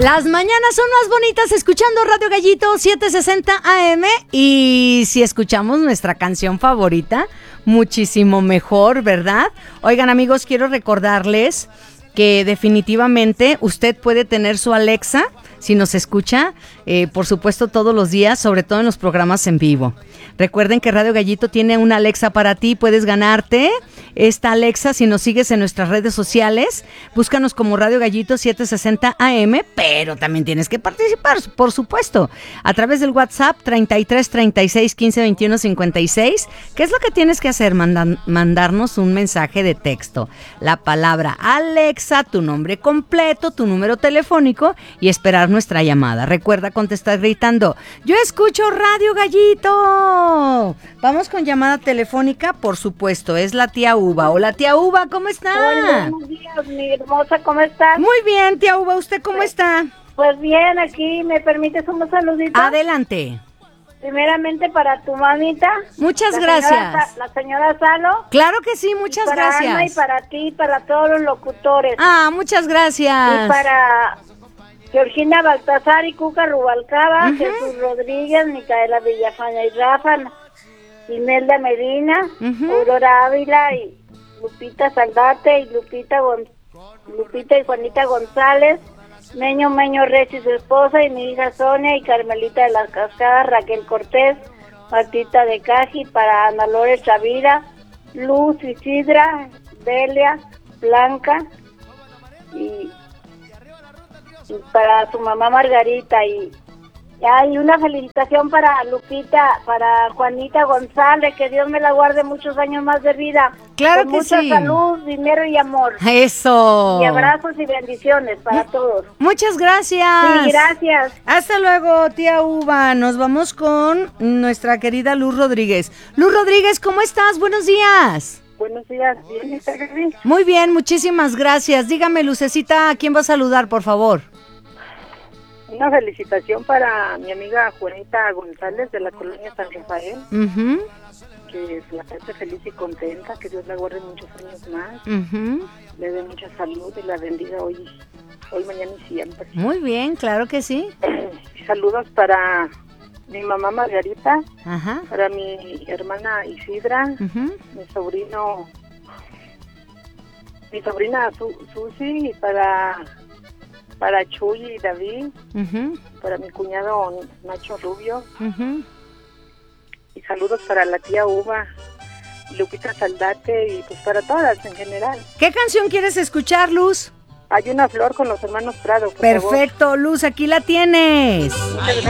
Las mañanas son más bonitas escuchando Radio Gallito 760 AM y si escuchamos nuestra canción favorita, muchísimo mejor, ¿verdad? Oigan amigos, quiero recordarles que definitivamente usted puede tener su Alexa si nos escucha, por supuesto todos los días, sobre todo en los programas en vivo. Recuerden que Radio Gallito tiene una Alexa para ti, puedes ganarte esta Alexa si nos sigues en nuestras redes sociales. Búscanos como Radio Gallito 760 AM, pero también tienes que participar, por supuesto, a través del WhatsApp 33 36 15 21 56. ¿Qué es lo que tienes que hacer? Mandarnos un mensaje de texto, la palabra Alexa, tu nombre completo, tu número telefónico y esperar nuestra llamada. Recuerda contestar gritando: yo escucho Radio Gallito. Vamos con llamada telefónica, por supuesto, es la tía Uva. Hola tía Uva, ¿cómo está? Hola, buenos días, mi hermosa, ¿cómo estás? Muy bien, tía Uva, ¿usted cómo está? Pues bien, aquí, ¿me permites unos saluditos? Adelante. Primeramente para tu mamita. Muchas gracias. La señora Salo. Claro que sí, muchas gracias. Para Alma y para ti, y para todos los locutores. Muchas gracias. Y para Georgina Baltasar y Cuca Rubalcaba, Jesús Rodríguez, Micaela Villafaña y Rafa, Imelda Medina, Aurora Ávila y Lupita Saldate y Lupita y Juanita González, Meño Reyes y su esposa y mi hija Sonia y Carmelita de las Cascadas, Raquel Cortés, Martita de Caji, para Ana Lores Chavira, Luz Isidra, Delia, Blanca y para su mamá Margarita y una felicitación para Lupita, para Juanita González, que Dios me la guarde muchos años más de vida. Claro con que mucha sí. Salud, dinero y amor. Eso. Y abrazos y bendiciones para todos. Muchas gracias. Sí, gracias. Hasta luego, tía Uva. Nos vamos con nuestra querida Luz Rodríguez. Luz Rodríguez, ¿cómo estás? Buenos días. Buenos días. ¿Bien está, Gaby? Muy bien, muchísimas gracias. Dígame, Lucecita, ¿a quién va a saludar, por favor? Una felicitación para mi amiga Juanita González de la colonia San Rafael, que se la pase feliz y contenta, que Dios la guarde muchos años más, le dé mucha salud y la bendiga hoy, mañana y siempre. Muy bien, claro que sí. Saludos para mi mamá Margarita, para mi hermana Isidra, mi sobrina Susi, y para Chuy y David, para mi cuñado Nacho Rubio, y saludos para la tía Uva, Lupita Saldate, y pues para todas en general. ¿Qué canción quieres escuchar, Luz? Hay una flor con los hermanos Prado, por Perfecto, favor. Luz, aquí la tienes. Muchas gracias.